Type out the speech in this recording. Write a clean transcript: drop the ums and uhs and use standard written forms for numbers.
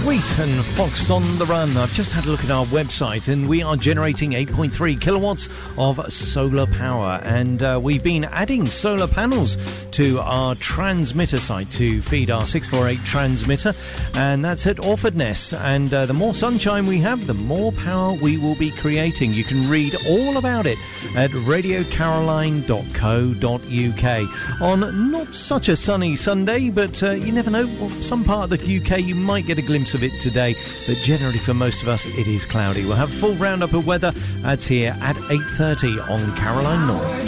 Sweet and Fox on the Run. I've just had a look at our website and we are generating 8.3 kilowatts of solar power, and we've been adding solar panels to our transmitter site to feed our 648 transmitter, and that's at Orfordness. And the more sunshine we have, the more power we will be creating. You can read all about it at radiocaroline.co.uk on not such a sunny Sunday, but you never know, some part of the UK you might get a glimpse of it today, but generally for most of us it is cloudy. We'll have a full roundup of weather. That's here at 8:30 on Caroline North.